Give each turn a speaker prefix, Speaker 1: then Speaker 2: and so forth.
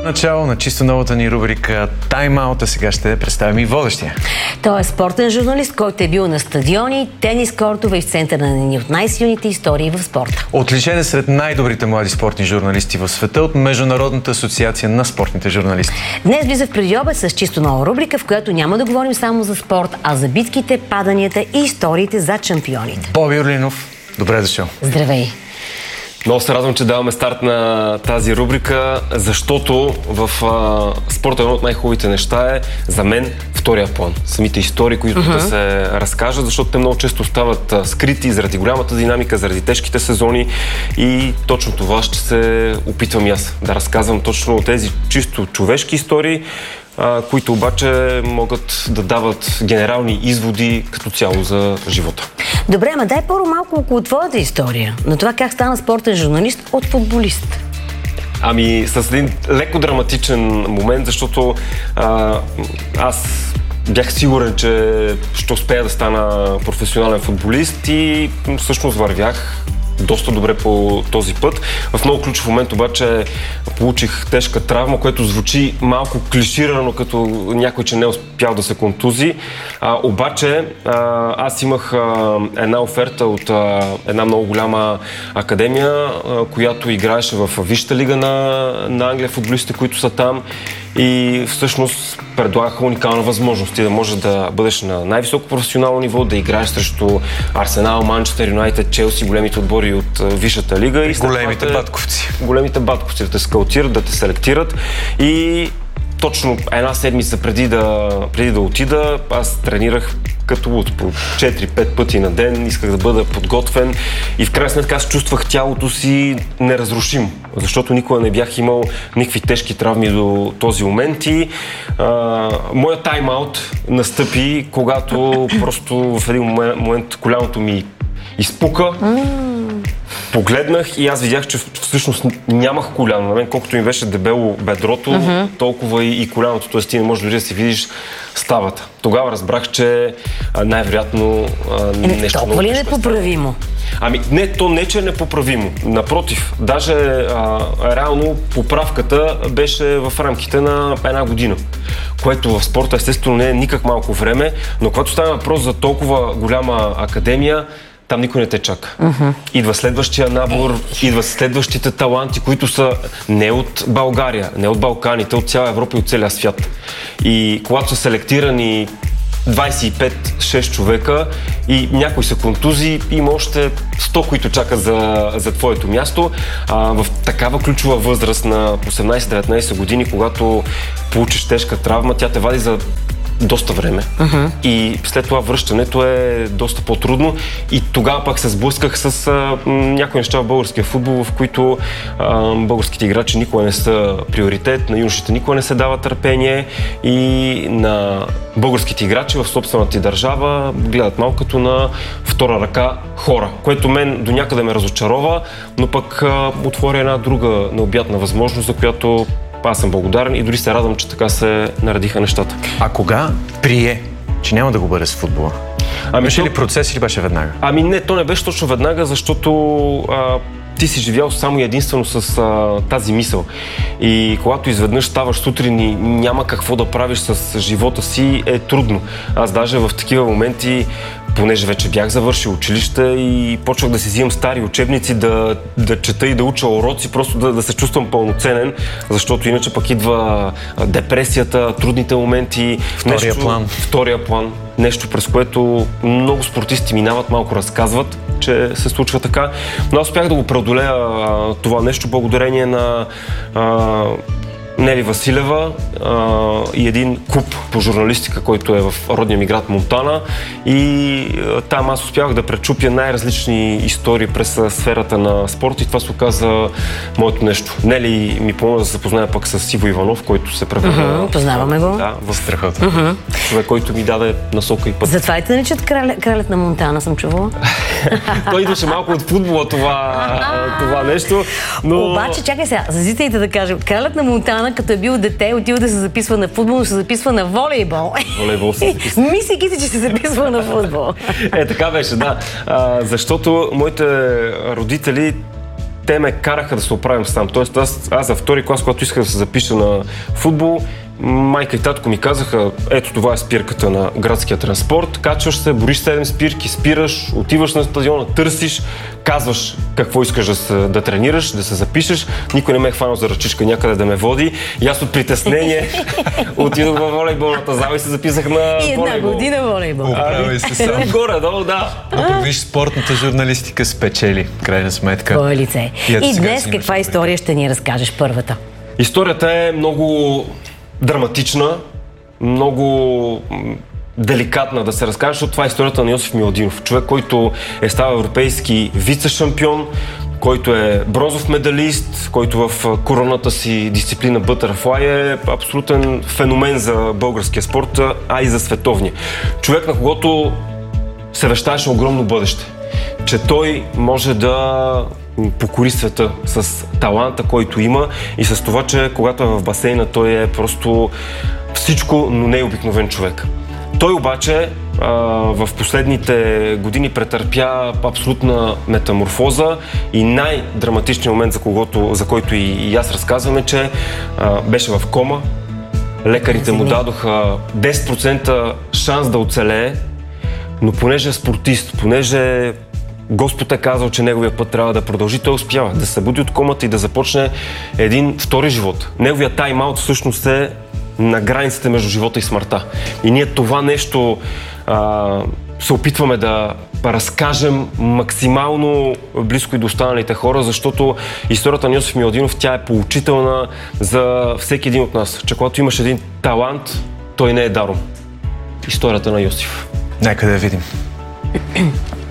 Speaker 1: Начало на чисто новата ни рубрика Тайм-аута. Сега ще представим и водещия.
Speaker 2: Той е спортен журналист, който е бил на стадиони, тенис кортове и в центъра на едни от най-силните истории в спорта.
Speaker 1: Отличен е сред най-добрите млади спортни журналисти в света от Международната асоциация на спортните журналисти.
Speaker 2: Днес влиза в предобед с чисто нова рубрика, в която няма да говорим само за спорт, а за битките, паданията и историите за шампионите.
Speaker 1: Боби Орлинов, добре дошъл.
Speaker 2: Здравей!
Speaker 3: Много се радвам, че даваме старт на тази рубрика, защото в спорта едно от най-хубавите неща е за мен втория план. Самите истории, които да се разкажат, защото те много често остават скрити заради голямата динамика, заради тежките сезони и точно това ще се опитвам и аз да разказвам точно тези чисто човешки истории, които обаче могат да дават генерални изводи като цяло за живота.
Speaker 2: Добре, ама дай първо малко около твоята история, на това как стана спортен журналист от футболист.
Speaker 3: Ами с един леко драматичен момент, защото аз бях сигурен, че ще успея да стана професионален футболист и всъщност вървях доста добре по този път. В много ключов момент обаче получих тежка травма, което звучи малко клиширано, като някой, че не е успял да се контузи. Обаче аз имах една оферта от една много голяма академия, която играеше в Висшата лига на Англия, футболистите, които са там. И всъщност предлагаха уникална възможност да можеш да бъдеш на най-високо професионално ниво, да играеш срещу Арсенал, Манчестър Юнайтед, Челси, големите отбори от Висшата лига. И
Speaker 1: големите батковци.
Speaker 3: Големите батковци да те скаутират, да те селектират. И точно една седмица преди да отида, аз тренирах като луд по 4-5 пъти на ден, исках да бъда подготвен и в крайна сметка аз чувствах тялото си неразрушимо, защото никога не бях имал никакви тежки травми до този момент и моят тайм-аут настъпи, когато просто в един момент коляното ми изпука. Погледнах и аз видях, че всъщност нямах коляно. На мен колкото ми беше дебело бедрото, толкова и коляното, т.е. ти не можеш дори да си видиш ставата. Тогава разбрах, че най-вероятно нещо
Speaker 2: толкова ли е непоправимо?
Speaker 3: Ами не, то не, че е непоправимо. Напротив, даже реално поправката беше в рамките на една година, което в спорта естествено не е никак малко време, но когато става въпрос за толкова голяма академия, там никой не те чака. Идва следващия набор, идват следващите таланти, които са не от България, не от Балканите, от цяла Европа и от целия свят. И когато са селектирани 25-6 човека и някой са контузи, има още 100, които чакат за твоето място. В такава ключова възраст на 18-19 години, когато получиш тежка травма, тя те вади за доста време. И след това връщането е доста по-трудно и тогава пак се сблъсках с някои неща в българския футбол, в които българските играчи никога не са приоритет, на юношите никога не се дава търпение и на българските играчи в собствената ти държава гледат малко като на втора ръка хора, което мен до някъде ме разочарова, но пък отвори една друга необятна възможност, за която аз съм благодарен и дори се радвам, че така се наредиха нещата.
Speaker 1: А кога прие, че няма да го бъде с футбола? Беше ли процес или беше веднага?
Speaker 3: Ами не, то не беше точно веднага, защото ти си живял само и единствено с тази мисъл. И когато изведнъж ставаш сутрин и няма какво да правиш с живота си, е трудно. Аз даже в такива моменти, понеже вече бях завършил училище и почвах да си взимам стари учебници, да чета и да уча уроци, просто да се чувствам пълноценен, защото иначе пък идва депресията, трудните моменти. Втория план. Нещо, през което много спортисти минават, малко разказват, че се случва така. Но аз успях да го преодолея това нещо благодарение на Нели Василева и един клуб по журналистика, който е в родния ми град Монтана. И там аз успявах да пречупя най-различни истории през сферата на спорта и това се оказа моето нещо. Нели ми помогна да се запозная пък с Иво Иванов, който се превърна.
Speaker 2: Познаваме го.
Speaker 3: Да, в страхата. Човек, който ми даде насока и път.
Speaker 2: Затова и те наричат кралят на Монтана, съм чувала.
Speaker 3: Той идваше малко от футбола това нещо. Но...
Speaker 2: Обаче, чакай сега, за зрителите да кажем, кралят на Монтана, като е бил дете, отива да се записва на футбол, но се записва на волейбол.
Speaker 3: Волейбол се записва.
Speaker 2: Мислейки си, че се записва на футбол.
Speaker 3: Така беше, да. Защото моите родители те ме караха да се оправям сам. Тоест аз за втори клас, когато исках да се запиша на футбол, майка и татко ми казаха, ето това е спирката на градския транспорт, качваш се, бориш 7 спирки, спираш, отиваш на стадиона, търсиш, казваш какво искаш да тренираш, да се запишеш. Никой не ме е хванал за ръчичка някъде да ме води. И аз от притеснение отидох във волейболната зала и се записах на волейбол.
Speaker 2: И една година волейбол.
Speaker 1: Оправи се сам.
Speaker 3: Горе-долу, да.
Speaker 1: Но виж, спортната журналистика спечели, крайна сметка.
Speaker 2: Твое лице. И днес каква история ще ни разкажеш първата?
Speaker 3: Историята е много драматична, много деликатна да се разкаже, защото това е историята на Йосиф Миладинов. Човек, който е ставал европейски вице-шампион, който е бронзов медалист, който в коронната си дисциплина бътърфлай е абсолютен феномен за българския спорт, а и за световния. Човек, на когото се вещаеше огромно бъдеще. Че той може да покори света с таланта, който има и с това, че когато е в басейна, той е просто всичко, но не е обикновен човек. Той обаче в последните години претърпя абсолютна метаморфоза и най-драматичният момент, за който и аз разказвам, е, че беше в кома. Лекарите му дадоха 10% шанс да оцелее, но понеже е спортист, понеже Господ е казал, че неговия път трябва да продължи, той успява да се буди от комата и да започне един втори живот. Неговият тайм-аут всъщност е на границите между живота и смъртта. И ние това нещо се опитваме да разкажем максимално близко и до останалите хора, защото историята на Йосиф Миладинов, тя е поучителна за всеки един от нас. Че когато имаш един талант, той не е даром. Историята на Йосиф.
Speaker 1: Нека да я видим.